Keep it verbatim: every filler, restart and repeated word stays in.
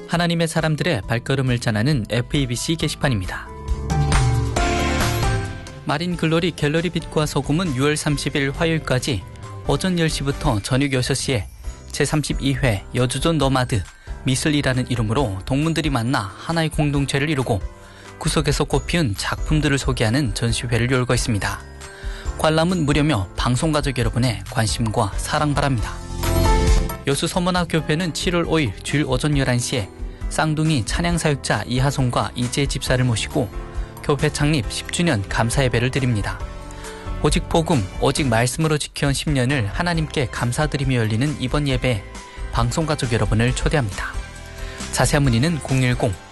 하나님의 사람들의 발걸음을 전하는 에프이비씨 게시판입니다. 마린 글로리 갤러리 빛과 소금은 유월 삼십일 화요일까지 오전 열 시부터 저녁 여섯 시에 제삼십이 회 여주존 너마드 미술이라는 이름으로 동문들이 만나 하나의 공동체를 이루고 구석에서 꽃피운 작품들을 소개하는 전시회를 열고 있습니다. 관람은 무료며 방송가족 여러분의 관심과 사랑 바랍니다. 여수 서문화교회는 칠월 오일 주일 오전 열한 시에 쌍둥이 찬양사역자 이하송과 이재 집사를 모시고 교회 창립 십 주년 감사예배를 드립니다. 오직 복음, 오직 말씀으로 지켜온 십 년을 하나님께 감사드리며 열리는 이번 예배에 방송가족 여러분을 초대합니다. 자세한 문의는 공일공